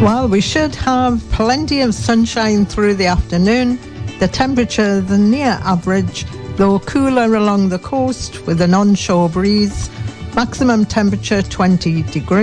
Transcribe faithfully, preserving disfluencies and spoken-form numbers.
Well, we should have plenty of sunshine through the afternoon. The temperature is near average, though cooler along the coast with an onshore breeze. Maximum temperature twenty degrees.